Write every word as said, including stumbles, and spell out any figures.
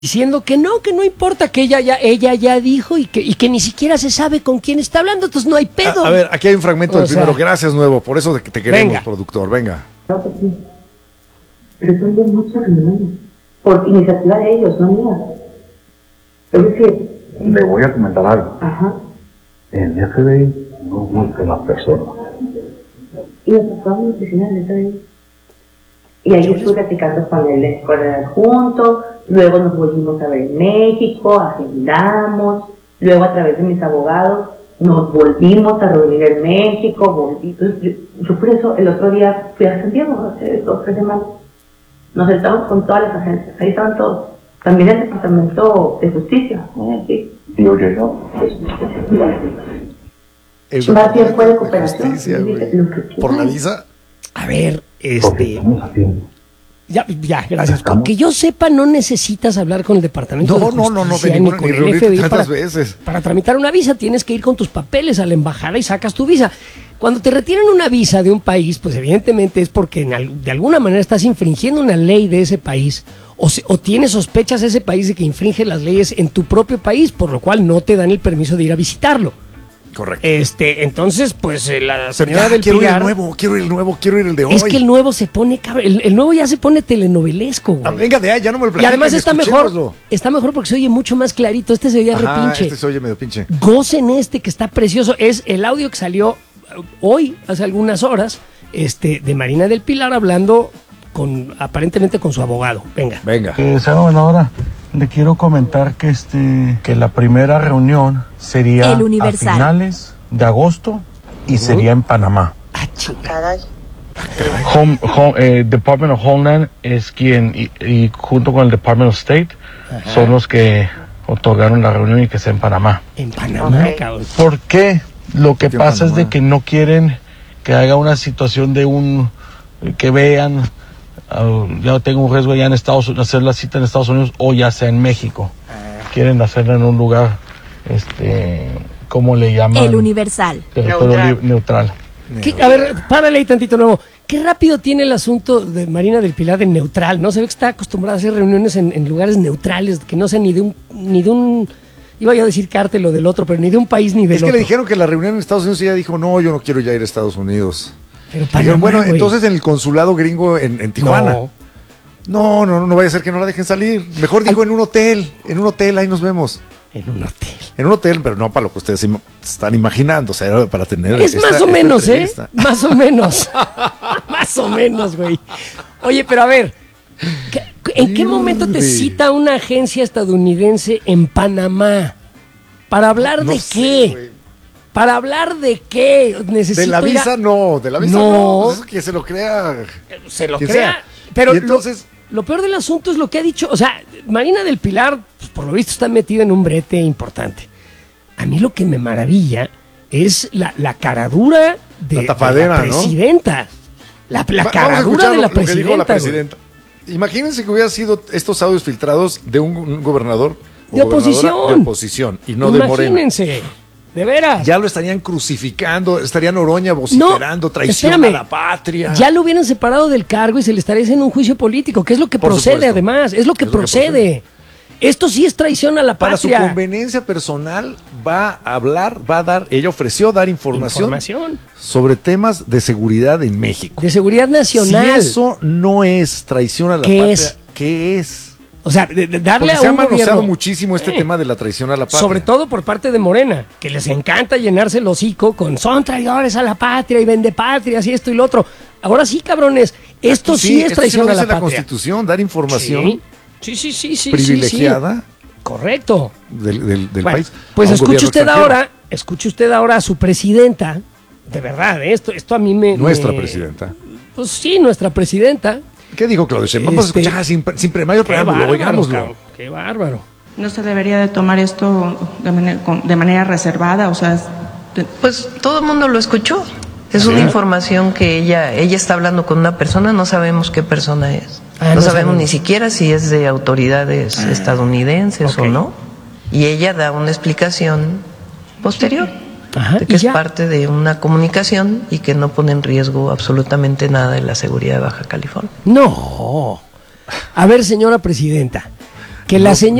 diciendo que no, que no importa, que ella ya, ella ya dijo y que, y que ni siquiera se sabe con quién está hablando, entonces no hay pedo. A, a ver, aquí hay un fragmento o del sea, primero. Gracias, Nuevo, por eso de que te queremos, venga. productor, venga. Claro que sí. Resuelven muchas reuniones por iniciativa de ellos, no mía. Es decir, le voy a comentar algo. ajá, En F B I no buscan las personas. y nos tocamos en la oficina del F B I. Y ahí estuve platicando con el, con el adjunto, luego nos volvimos a ver en México, agendamos, luego a través de mis abogados nos volvimos a reunir en México, volví, yo, yo por eso el otro día fui a Santiago, hace dos o tres semanas, nos sentamos con todas las agencias, ahí estaban todos, también el Departamento de Justicia, ¿eh? Sí. Y oye, no, El Más bien fue de de cooperación, justicia, sí, güey. lo que ¿Por la quieran. visa? A ver, porque este... estamos a tiempo. Ya, ya, gracias. Estamos. Porque yo sepa, no necesitas hablar con el Departamento No, de no, no, no, Justicia de ni ninguna- con ni el reunirte F B I tantas para, veces. para tramitar una visa. Tienes que ir con tus papeles a la embajada y sacas tu visa. Cuando te retiran una visa de un país, pues evidentemente es porque en al- de alguna manera estás infringiendo una ley de ese país o, se- o tienes sospechas ese país de que infringe las leyes en tu propio país, por lo cual no te dan el permiso de ir a visitarlo. Correcto. Este, entonces, pues eh, la Pero señora ya, del quiero ir Pilar... el nuevo, quiero ir el nuevo, quiero ir el de hoy. Es que el nuevo se pone, cabrón, el, el nuevo ya se pone telenovelesco, güey. Ah, venga de ahí, ya no me lo Y platiquen, además está mejor, escuchémoslo. está mejor porque se oye mucho más clarito. Este se oye Ajá, repinche. este se oye medio pinche. Gocen este que está precioso. Es el audio que salió eh, hoy, hace algunas horas, este, de Marina del Pilar hablando con, aparentemente con su abogado. Venga. Venga. Eh, señora gobernadora, le quiero comentar que este que la primera reunión sería El a Universal. finales de agosto y sería en Panamá. Ah, chinga. Home, home- eh, Department of Homeland es quien, y, y junto con el Department of State, son los que otorgaron la reunión y que sea en Panamá. En Panamá, cabrón. ¿Por qué? Lo que ¿Por qué en pasa es Panamá? de que no quieren que haga una situación de un, que vean, ah, ya tengo un riesgo ya en Estados Unidos, hacer la cita en Estados Unidos o ya sea en México. Quieren hacerla en un lugar, este, ¿cómo le llaman? El Universal. Territorio Neutral. li- neutral. ¿Qué- a ver, párale ahí tantito nuevo. Qué rápido tiene el asunto de Marina del Pilar de neutral, ¿no? Se ve que está acostumbrada a hacer reuniones en, en lugares neutrales, que no sean ni de un, ni de un, iba yo a decir cártel o del otro, pero ni de un país ni del Es que otro. le dijeron que la reunión en Estados Unidos y ella dijo, no, yo no quiero ya ir a Estados Unidos. Pero Dijeron, Panamá, bueno, güey. entonces en el consulado gringo en, en Tijuana. No. No, no, no, no vaya a ser que no la dejen salir. Mejor dijo en un hotel, en un hotel, ahí nos vemos. En un hotel. En un hotel, pero no para lo que ustedes im- están imaginando, o sea, era para tener... Es esta- más o esta menos, ¿eh? entrevista. Más o menos. Más o menos, güey. Oye, pero a ver, ¿qué- ¿en qué momento te Híjole. cita una agencia estadounidense en Panamá? ¿Para hablar No de sé, qué? güey. ¿Para hablar de qué? Necesito De la ir a- visa no, de la visa No. no. Pues es que se lo crea. Se lo quien crea. sea. Pero Y entonces, lo, lo peor del asunto es lo que ha dicho. O sea, Marina del Pilar, pues, por lo visto, está metida en un brete importante. A mí lo que me maravilla es la, la caradura de, La tapadera, de la ¿no? presidenta. La, la va- vamos a caradura escuchar de lo, la lo que presidenta. dijo la güey. presidenta. Imagínense que hubiera sido estos audios filtrados de un, un gobernador o De gobernadora oposición. de oposición y no de Morena. Imagínense. De veras. Ya lo estarían crucificando, estarían Oroña vociferando, traición espérame. a la patria. Ya lo hubieran separado del cargo y se le estaría haciendo un juicio político, que es lo que Por procede supuesto. además, es lo que Es lo que procede. procede. Esto sí es traición a la Para su patria. conveniencia personal va a hablar, va a dar, ella ofreció dar información, Información sobre temas de seguridad en México. de seguridad nacional. Si eso no es traición a la ¿Qué patria, es? ¿qué es? O sea, de- de darle Porque a se ha un manoseado gobierno, muchísimo este Eh, tema de la traición a la patria. sobre todo por parte de Morena, que les encanta llenarse el hocico con son traidores a la patria y vende patrias y esto y lo otro. Ahora sí, cabrones, esto sí, es esto traición lo a la dice la patria. Constitución, dar información Sí, sí, sí, sí, sí, privilegiada sí, sí. Correcto. del, del- del Bueno, país. pues a un escuche gobierno usted extranjero. ahora, escuche usted ahora a su presidenta, de verdad, ¿eh? esto, esto a mí me... Nuestra me- presidenta. Pues sí, nuestra presidenta. ¿Qué dijo Claudio Sheinbaum? Vamos a Este- escuchar sin, sin pre- mayor Qué preámbulo, bárbaro, oigámoslo. cabrón, qué bárbaro. No se debería de tomar esto de manera, con- de manera reservada, o sea, es- de- Pues todo el mundo lo escuchó. Es una información que ella ella está hablando con una persona, no sabemos qué persona es. Ah, no, no sabemos sabemos. ni siquiera si es de autoridades estadounidenses ok. o no. Y ella da una explicación posterior Ajá, de que y es ya. parte de una comunicación y que no pone en riesgo absolutamente nada de la seguridad de Baja California. No. A ver, señora presidenta, que la señora